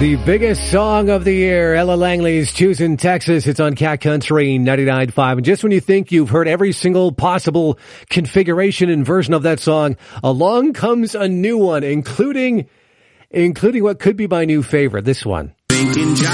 The biggest song of the year, Ella Langley's Choosing Texas. It's on Cat Country 99.5. And just when you think you've heard every single possible configuration and version of that song, along comes a new one, including what could be my new favorite, this one.